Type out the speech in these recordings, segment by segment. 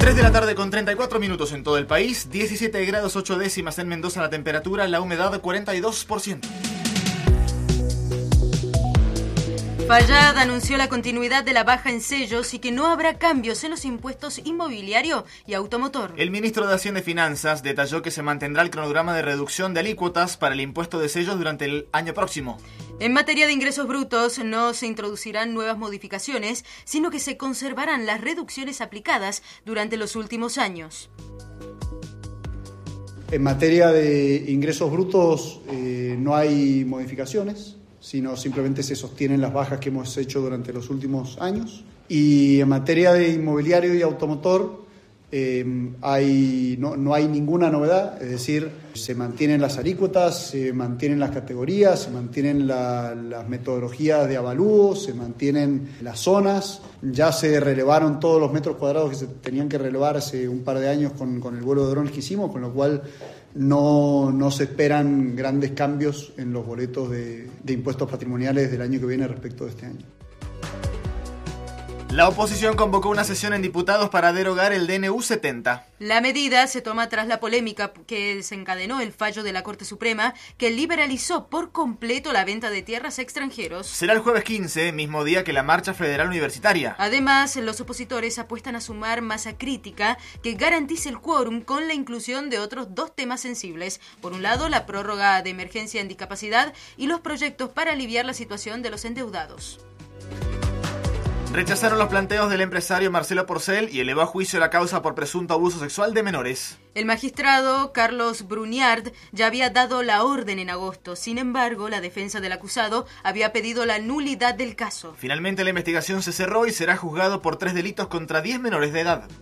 3 de la tarde con 34 minutos en todo el país, 17 grados 8 décimas en Mendoza la temperatura, la humedad 42%. Fayad anunció la continuidad de la baja en sellos y que no habrá cambios en los impuestos inmobiliario y automotor. El ministro de Hacienda y Finanzas detalló que se mantendrá el cronograma de reducción de alícuotas para el impuesto de sellos durante el año próximo. En materia de ingresos brutos no se introducirán nuevas modificaciones, sino que se conservarán las reducciones aplicadas durante los últimos años. En materia de ingresos brutos no hay modificaciones, sino simplemente se sostienen las bajas que hemos hecho durante los últimos años. Y en materia de inmobiliario y automotor no hay ninguna novedad, es decir, se mantienen las alícuotas, se mantienen las categorías, se mantienen las metodologías de avalúo, se mantienen las zonas. Ya se relevaron todos los metros cuadrados que se tenían que relevar hace un par de años con el vuelo de drones que hicimos, con lo cual no se esperan grandes cambios en los boletos de impuestos patrimoniales del año que viene respecto de este año. La oposición convocó una sesión en diputados para derogar el DNU 70. La medida se toma tras la polémica que desencadenó el fallo de la Corte Suprema que liberalizó por completo la venta de tierras a extranjeros. Será el jueves 15, mismo día que la marcha federal universitaria. Además, los opositores apuestan a sumar masa crítica que garantice el quórum con la inclusión de otros dos temas sensibles. Por un lado, la prórroga de emergencia en discapacidad y los proyectos para aliviar la situación de los endeudados. Rechazaron los planteos del empresario Marcelo Porcel y elevó a juicio la causa por presunto abuso sexual de menores. El magistrado Carlos Bruniard ya había dado la orden en agosto. Sin embargo, la defensa del acusado había pedido la nulidad del caso. Finalmente, la investigación se cerró y será juzgado por 3 delitos contra 10 menores de edad.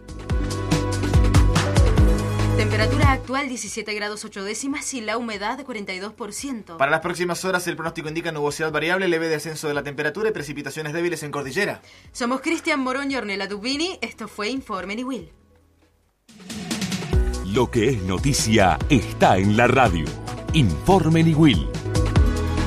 Temperatura actual 17 grados 8 décimas y la humedad 42%. Para las próximas horas el pronóstico indica nubosidad variable, leve descenso de la temperatura y precipitaciones débiles en cordillera. Somos Cristian Morón y Ornella Dubini. Esto fue Informe Niwil. Lo que es noticia está en la radio. Informe Niwil.